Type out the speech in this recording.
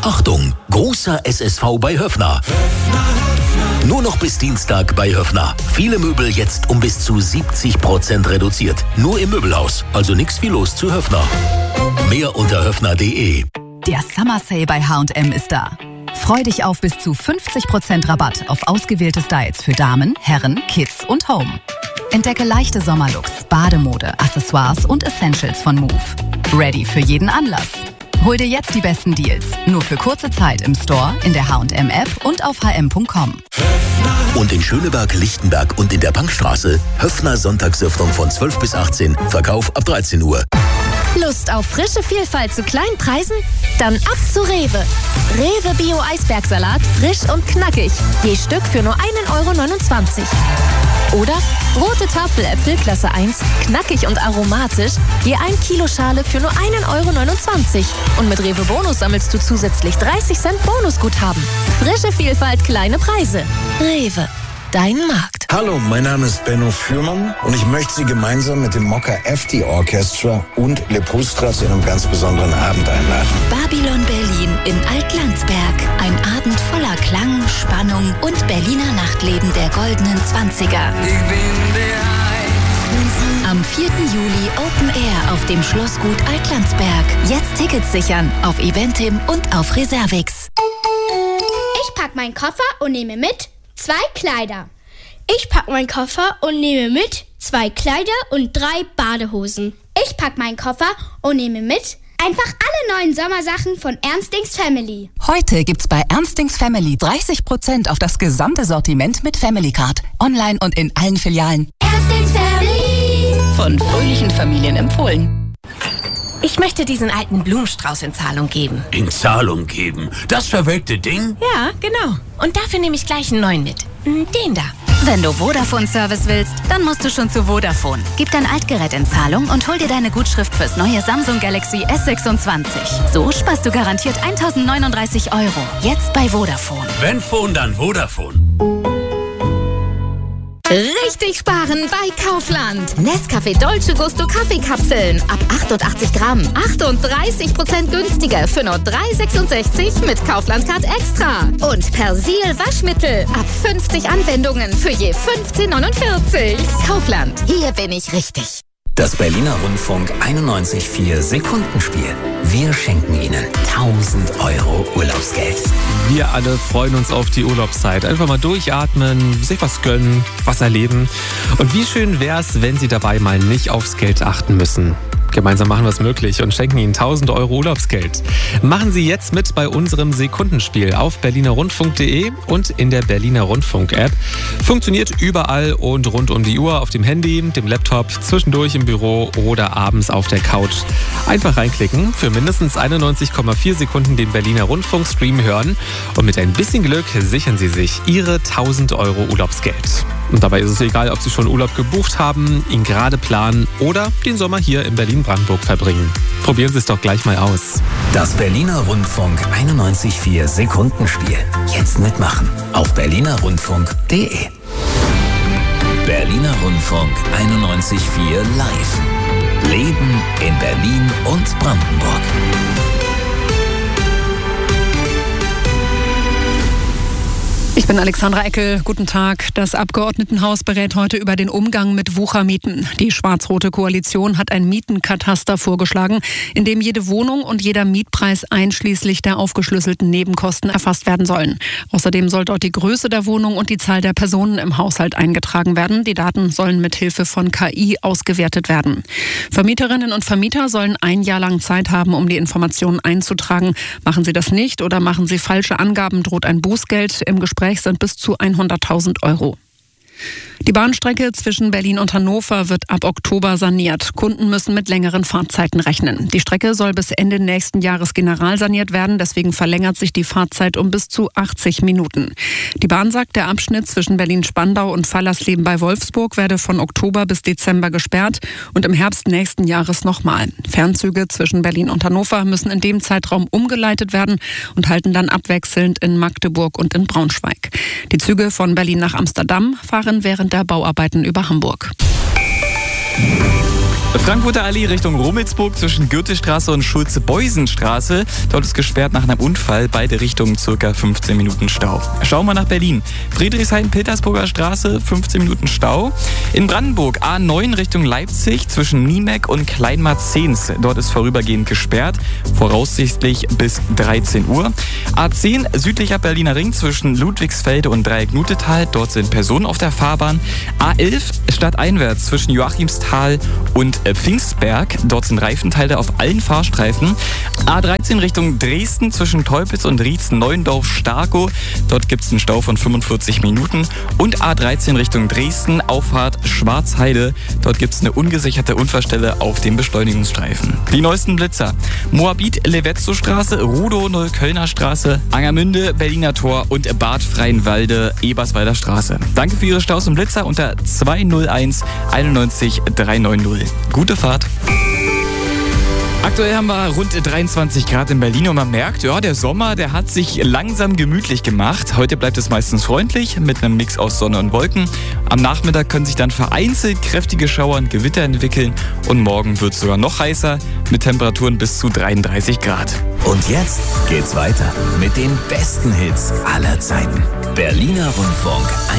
Achtung, großer SSV bei Höffner. Nur noch bis Dienstag bei Höffner. Viele Möbel jetzt um bis zu 70% reduziert. Nur im Möbelhaus, also nix wie los zu Höffner. Mehr unter höffner.de. Der Summer Sale bei H&M ist da. Freu dich auf bis zu 50% Rabatt auf ausgewählte Styles für Damen, Herren, Kids und Home. Entdecke leichte Sommerlooks, Bademode, Accessoires und Essentials von Move. Ready für jeden Anlass. Hol dir jetzt die besten Deals. Nur für kurze Zeit im Store, in der H&M App und auf hm.com. Und in Schöneberg, Lichtenberg und in der Bankstraße Höffner Sonntagsöffnung von 12 bis 18. Verkauf ab 13 Uhr. Lust auf frische Vielfalt zu kleinen Preisen? Dann ab zu Rewe. Rewe Bio Eisbergsalat, frisch und knackig. Je Stück für nur 1,29 €. Oder rote Tafeläpfel Klasse 1, knackig und aromatisch, je 1 Kilo Schale für nur 1,29 €. Und mit Rewe Bonus sammelst du zusätzlich 30 Cent Bonusguthaben. Frische Vielfalt, kleine Preise. Rewe, dein Markt. Hallo, mein Name ist Benno Fürmann und ich möchte Sie gemeinsam mit dem Mokka FT Orchestra und Le Pustras zu einem ganz besonderen Abend einladen. Babylon Berlin in Altlandsberg. Ein Abend voller Klang, Spannung und Berliner Nachtleben der goldenen 20er. Am 4. Juli Open Air auf dem Schlossgut Altlandsberg. Jetzt Tickets sichern auf Eventim und auf Reservix. Ich pack meinen Koffer und nehme mit 2 Kleider. Ich pack meinen Koffer und nehme mit 2 Kleider und 3 Badehosen. Ich pack meinen Koffer und nehme mit einfach alle neuen Sommersachen von Ernstings Family. Heute gibt's bei Ernstings Family 30% auf das gesamte Sortiment mit Family Card. Online und in allen Filialen. Ernstings Family. Von fröhlichen Familien empfohlen. Ich möchte diesen alten Blumenstrauß in Zahlung geben. In Zahlung geben? Das verwelkte Ding? Ja, genau. Und dafür nehme ich gleich einen neuen mit. Den da. Wenn du Vodafone-Service willst, dann musst du schon zu Vodafone. Gib dein Altgerät in Zahlung und hol dir deine Gutschrift fürs neue Samsung Galaxy S26. So sparst du garantiert 1.039 €. Jetzt bei Vodafone. Wenn Phone, dann Vodafone. Richtig sparen bei Kaufland. Nescafé Dolce Gusto Kaffeekapseln. Ab 88 Gramm. 38% günstiger für nur 3,66 mit Kaufland Card Extra. Und Persil Waschmittel. Ab 50 Anwendungen für je 15,49. Kaufland. Hier bin ich richtig. Das Berliner Rundfunk 91.4 Sekundenspiel. Wir schenken Ihnen 1.000 € Urlaubsgeld. Wir alle freuen uns auf die Urlaubszeit. Einfach mal durchatmen, sich was gönnen, was erleben. Und wie schön wäre es, wenn Sie dabei mal nicht aufs Geld achten müssen. Gemeinsam machen wir es möglich und schenken Ihnen 1.000 € Urlaubsgeld. Machen Sie jetzt mit bei unserem Sekundenspiel auf berlinerrundfunk.de und in der Berliner Rundfunk-App. Funktioniert überall und rund um die Uhr auf dem Handy, dem Laptop, zwischendurch im Büro oder abends auf der Couch. Einfach reinklicken, für mindestens 91,4 Sekunden den Berliner Rundfunk-Stream hören und mit ein bisschen Glück sichern Sie sich Ihre 1.000 € Urlaubsgeld. Und dabei ist es egal, ob Sie schon Urlaub gebucht haben, ihn gerade planen oder den Sommer hier in Berlin-Brandenburg verbringen. Probieren Sie es doch gleich mal aus. Das Berliner Rundfunk 91.4 Sekundenspiel. Jetzt mitmachen auf berlinerrundfunk.de. Berliner Rundfunk 91.4 live. Leben in Berlin und Brandenburg. Ich bin Alexandra Eckel. Guten Tag. Das Abgeordnetenhaus berät heute über den Umgang mit Wuchermieten. Die schwarz-rote Koalition hat ein Mietenkataster vorgeschlagen, in dem jede Wohnung und jeder Mietpreis einschließlich der aufgeschlüsselten Nebenkosten erfasst werden sollen. Außerdem soll dort die Größe der Wohnung und die Zahl der Personen im Haushalt eingetragen werden. Die Daten sollen mit Hilfe von KI ausgewertet werden. Vermieterinnen und Vermieter sollen 1 Jahr lang Zeit haben, um die Informationen einzutragen. Machen sie das nicht oder machen sie falsche Angaben, droht ein Bußgeld. Im Gespräch sind bis zu 100.000 €. Die Bahnstrecke zwischen Berlin und Hannover wird ab Oktober saniert. Kunden müssen mit längeren Fahrtzeiten rechnen. Die Strecke soll bis Ende nächsten Jahres generalsaniert werden. Deswegen verlängert sich die Fahrzeit um bis zu 80 Minuten. Die Bahn sagt, der Abschnitt zwischen Berlin-Spandau und Fallersleben bei Wolfsburg werde von Oktober bis Dezember gesperrt und im Herbst nächsten Jahres nochmal. Fernzüge zwischen Berlin und Hannover müssen in dem Zeitraum umgeleitet werden und halten dann abwechselnd in Magdeburg und in Braunschweig. Die Züge von Berlin nach Amsterdam fahren während der Bauarbeiten über Hamburg. Frankfurter Allee Richtung Rummelsburg zwischen Goethestraße und Schulze-Beusen-Straße. Dort ist gesperrt nach einem Unfall. Beide Richtungen ca. 15 Minuten Stau. Schauen wir nach Berlin. Friedrichshain-Petersburger Straße, 15 Minuten Stau. In Brandenburg A9 Richtung Leipzig zwischen Niemek und Kleinmarzens. Dort ist vorübergehend gesperrt, voraussichtlich bis 13 Uhr. A10 südlicher Berliner Ring zwischen Ludwigsfelde und Dreieck-Nutetal. Dort sind Personen auf der Fahrbahn. A11 stadteinwärts zwischen Joachimsthal und Pfingstberg. Dort sind Reifenteile auf allen Fahrstreifen. A13 Richtung Dresden zwischen Teupitz und Rietz-Neuendorf-Starkow. Dort gibt es einen Stau von 45 Minuten. Und A13 Richtung Dresden, Auffahrt Schwarzheide. Dort gibt es eine ungesicherte Unfallstelle auf dem Beschleunigungsstreifen. Die neuesten Blitzer. Moabit-Levetzow-Straße, Rudow-Neuköllner Straße, Angermünde, Berliner Tor und Bad Freienwalde, Eberswalder Straße. Danke für Ihre Staus und Blitzer unter 201 91 390. Gute Fahrt. Aktuell haben wir rund 23 Grad in Berlin und man merkt, ja, der Sommer, der hat sich langsam gemütlich gemacht. Heute bleibt es meistens freundlich mit einem Mix aus Sonne und Wolken. Am Nachmittag können sich dann vereinzelt kräftige Schauer und Gewitter entwickeln und morgen wird es sogar noch heißer mit Temperaturen bis zu 33 Grad. Und jetzt geht's weiter mit den besten Hits aller Zeiten. Berliner Rundfunk